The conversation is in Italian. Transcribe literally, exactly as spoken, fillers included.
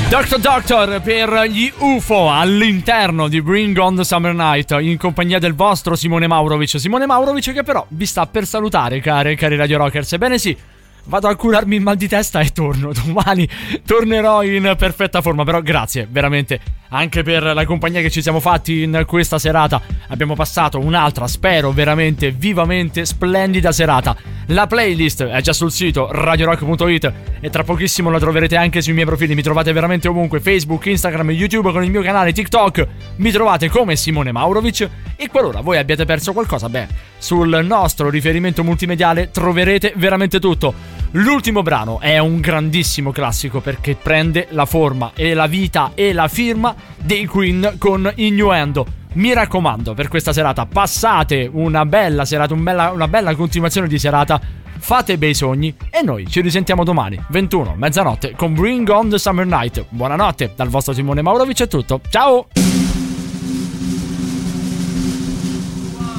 Doctor Doctor per gli U F O all'interno di Bring on the Summer Night in compagnia del vostro Simone Maurovic. Simone Maurovic che però vi sta per salutare, cari, cari Radio Rockers. Ebbene sì, vado a curarmi il mal di testa e torno. Domani tornerò in perfetta forma. Però grazie veramente anche per la compagnia che ci siamo fatti in questa serata. Abbiamo passato un'altra, spero veramente vivamente splendida serata. La playlist è già sul sito radio rock punto it e tra pochissimo la troverete anche sui miei profili. Mi trovate veramente ovunque: Facebook, Instagram, YouTube, con il mio canale TikTok mi trovate come Simone Maurovic. E qualora voi abbiate perso qualcosa, beh, sul nostro riferimento multimediale troverete veramente tutto. L'ultimo brano è un grandissimo classico perché prende la forma e la vita e la firma dei Queen con Innuendo. Mi raccomando, per questa serata passate una bella serata, un bella, una bella continuazione di serata, fate bei sogni e noi ci risentiamo domani ventuno, mezzanotte con Bring on the Summer Night. Buonanotte dal vostro Simone Maurovic, è tutto, ciao!